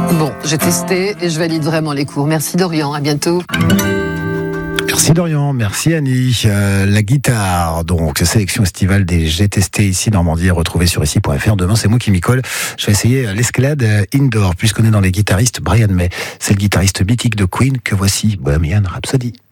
Bon, j'ai testé et je valide vraiment les cours. Merci Dorian, à bientôt. Merci Dorian, merci Annie. La guitare, donc sélection estivale des J'ai testé ici Normandie, retrouvée sur ici.fr. Demain, c'est moi qui m'y colle. Je vais essayer l'escalade indoor, puisqu'on est dans les guitaristes. Brian May, c'est le guitariste mythique de Queen que voici, Bohemian Rhapsody.